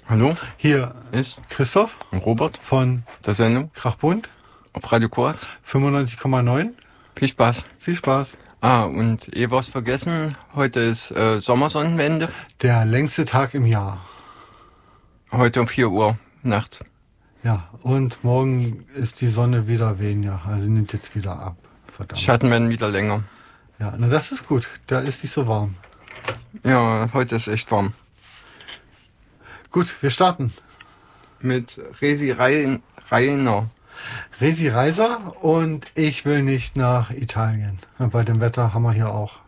Hallo, Hier ist Christoph Robert von der Sendung Krachbund auf Radio Korax. 95,9. Viel Spaß. Viel Spaß. Und was vergessen, heute ist Sommersonnenwende, Der längste Tag im Jahr. heute um 4 Uhr nachts. Ja, und morgen ist die Sonne wieder weniger, also nimmt jetzt wieder ab. Verdammt. Schatten werden wieder länger. Ja, na das ist gut, da ist nicht so warm. Ja, heute ist echt warm. Gut, wir starten. Mit Resi Rainer. Resi Reiser und ich will nicht nach Italien. Bei dem Wetter haben wir hier auch.